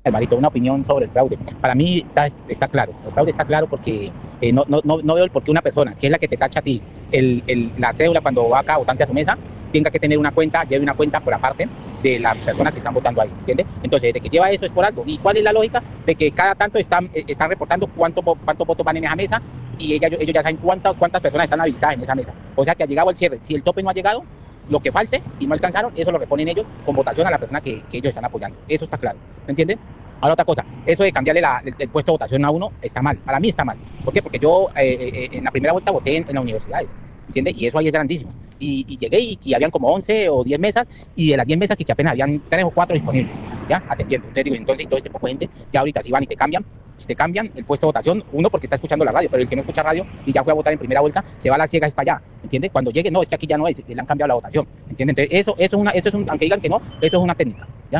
Alvarito, una opinión sobre el fraude. Para mí está claro, el fraude está claro porque no veo el por qué una persona, que es la que te tacha a ti, la cédula cuando va acá votante a su mesa, tenga que tener una cuenta, lleve una cuenta por aparte de las personas que están votando ahí, ¿entiendes? Entonces, de que lleva eso es por algo. ¿Y cuál es la lógica? De que cada tanto están reportando cuántos votos van en esa mesa y ellos ya saben cuántas personas están habilitadas en esa mesa. O sea que ha llegado el cierre. Si el tope no ha llegado, lo que falte y no alcanzaron, eso lo reponen ellos con votación a la persona que ellos están apoyando. Eso está claro, ¿me entienden? Ahora otra cosa, eso de cambiarle el puesto de votación a uno está mal, para mí está mal. ¿Por qué? Porque yo en la primera vuelta voté en las universidades, ¿entiendes? Y eso ahí es grandísimo. Y llegué y habían como 11 o 10 mesas, y de las 10 mesas que apenas habían 3 o 4 disponibles, ¿ya? Atendiendo. Entonces digo, entonces todo este poco de gente, ya ahorita si van y te cambian, si te cambian el puesto de votación, uno porque está escuchando la radio, pero el que no escucha radio y ya fue a votar en primera vuelta, se va a las ciegas para allá, ¿entiendes? Cuando llegue, no, es que aquí ya no es, le han cambiado la votación, ¿entiendes? Entonces eso es aunque digan que no, eso es una técnica, ¿ya?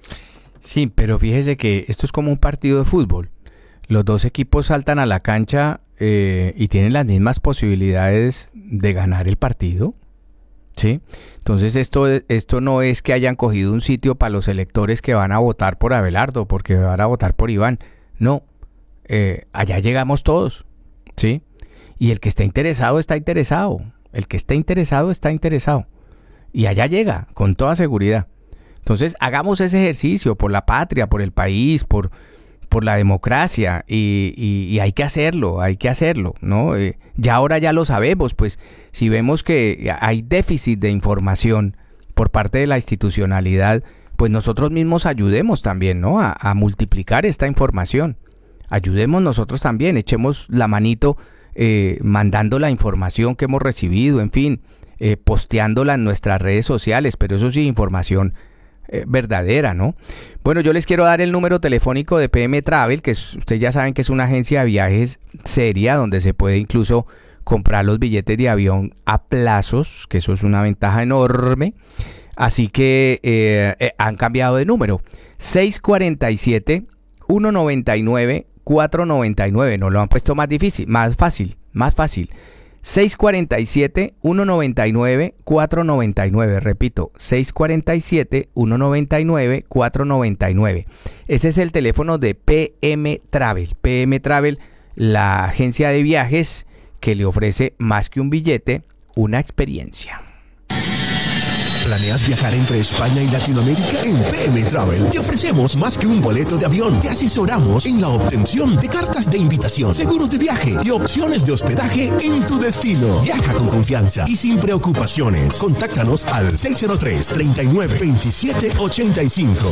Sí, pero fíjese que esto es como un partido de fútbol. Los dos equipos saltan a la cancha y tienen las mismas posibilidades de ganar el partido, ¿sí? Entonces esto no es que hayan cogido un sitio para los electores que van a votar por Abelardo, porque van a votar por Iván. No, allá llegamos todos, ¿sí? Y el que está interesado, está interesado. El que está interesado, está interesado. Y allá llega, con toda seguridad. Entonces, hagamos ese ejercicio por la patria, por el país, por la democracia, y hay que hacerlo, ¿no? Ya ahora ya lo sabemos, pues si vemos que hay déficit de información por parte de la institucionalidad, pues nosotros mismos ayudemos también, ¿no? A multiplicar esta información. Ayudemos nosotros también, echemos la manito mandando la información que hemos recibido, en fin, posteándola en nuestras redes sociales, pero eso sí, información verdadera, ¿no? Bueno, yo les quiero dar el número telefónico de PM Travel, que ustedes ya saben que es una agencia de viajes seria, donde se puede incluso comprar los billetes de avión a plazos, que eso es una ventaja enorme. Así que han cambiado de número. 647-199-499. No lo han puesto más difícil, más fácil. 647-199-499. Repito, 647-199-499. Ese es el teléfono de PM Travel. PM Travel, la agencia de viajes que le ofrece más que un billete, una experiencia. ¿Planeas viajar entre España y Latinoamérica? En PM Travel te ofrecemos más que un boleto de avión. Te asesoramos en la obtención de cartas de invitación, seguros de viaje y opciones de hospedaje en tu destino. Viaja con confianza y sin preocupaciones. Contáctanos al 603-39-2785.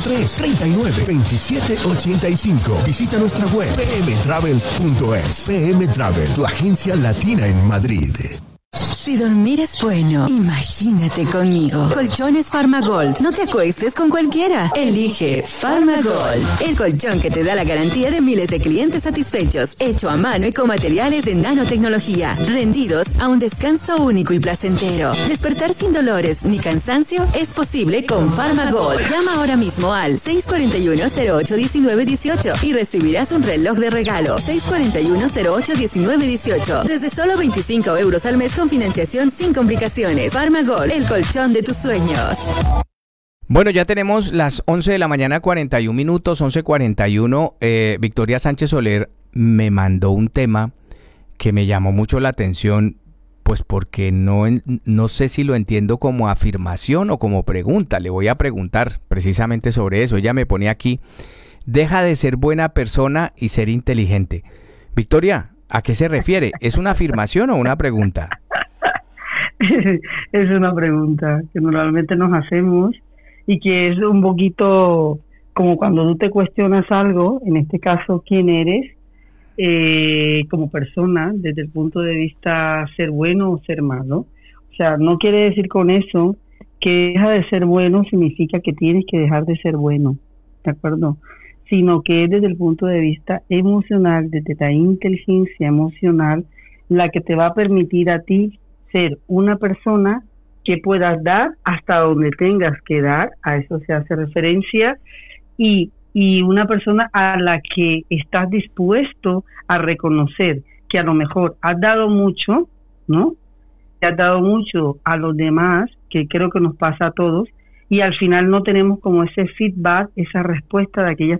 603-39-2785. Visita nuestra web pmtravel.es. PM Travel, tu agencia latina en Madrid. Si dormir es bueno, imagínate conmigo. Colchones Farmagold. No te acuestes con cualquiera. Elige Farmagold, el colchón que te da la garantía de miles de clientes satisfechos, hecho a mano y con materiales de nanotecnología, rendidos a un descanso único y placentero. Despertar sin dolores ni cansancio es posible con Farmagold. Llama ahora mismo al 641-08-1918 y recibirás un reloj de regalo. 641-08-1918. Desde solo 25 euros al mes con financiación sin complicaciones. Farmagol, el colchón de tus sueños. Bueno, ya tenemos las 11 de la mañana, 41 minutos, 11:41. Victoria Sánchez Soler me mandó un tema que me llamó mucho la atención, pues porque no sé si lo entiendo como afirmación o como pregunta. Le voy a preguntar precisamente sobre eso. Ella me pone aquí, deja de ser buena persona y ser inteligente. Victoria, ¿a qué se refiere? ¿Es una afirmación o una pregunta? Es una pregunta que normalmente nos hacemos y que es un poquito como cuando tú te cuestionas algo, en este caso, quién eres como persona, desde el punto de vista ser bueno o ser malo. O sea, no quiere decir con eso que deja de ser bueno significa que tienes que dejar de ser bueno, ¿de acuerdo? Sino que es desde el punto de vista emocional, desde la inteligencia emocional, la que te va a permitir a ti ser una persona que puedas dar hasta donde tengas que dar, a eso se hace referencia, y una persona a la que estás dispuesto a reconocer que a lo mejor has dado mucho, ¿no? Te has dado mucho a los demás, que creo que nos pasa a todos, y al final no tenemos como ese feedback, esa respuesta de aquellas